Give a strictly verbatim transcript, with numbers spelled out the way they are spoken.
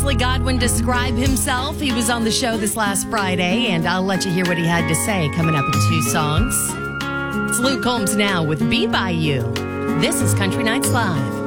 Leslie Godwin describe himself? He was on the show this last Friday, and I'll let you hear what he had to say coming up in two songs. It's Luke Combs now with Be By You. This is Country Nights Live.